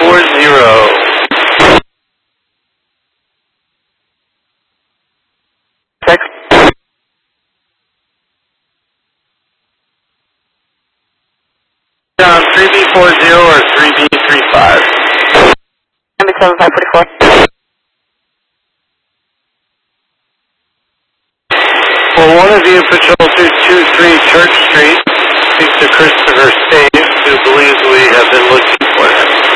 Text. Down 3B40 or 3B35. Number 7544. Well, one of you, Patrol 223 Church Street, speaks to Christopher Staves, who believes we have been looking